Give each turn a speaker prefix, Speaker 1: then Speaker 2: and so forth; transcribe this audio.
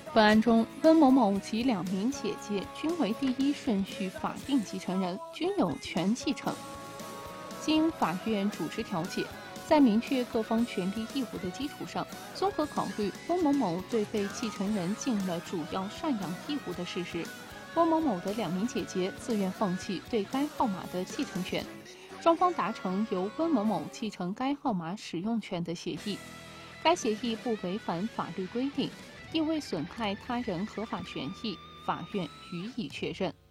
Speaker 1: 本案中，温某某及2名姐姐均为第一顺序法定继承人，均有权继承。经法院主持调解，在明确各方权利义务的基础上，综合考虑温某某对被继承人尽了主要赡养义务的事实，温某某的2名姐姐自愿放弃对该号码的继承权，双方达成由温某某继承该号码使用权的协议。该协议不违反法律规定，亦未损害他人合法权益，法院予以确认。